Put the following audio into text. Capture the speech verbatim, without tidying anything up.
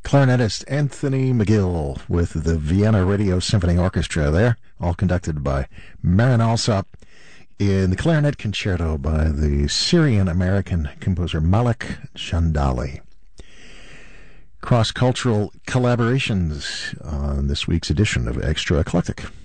Clarinetist Anthony McGill with the Vienna Radio Symphony Orchestra there, all conducted by Marin Alsop in the Clarinet Concerto by the Syrian-American composer Malek Chandali. Cross-cultural collaborations on this week's edition of Extra Eclectic.